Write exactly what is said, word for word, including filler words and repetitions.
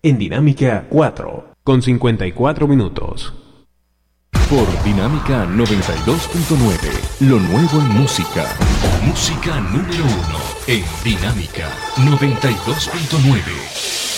en Dinámica cuatro, con cincuenta y cuatro minutos. Por Dinámica noventa y dos punto nueve, lo nuevo en música. Música número uno en Dinámica noventa y dos punto nueve.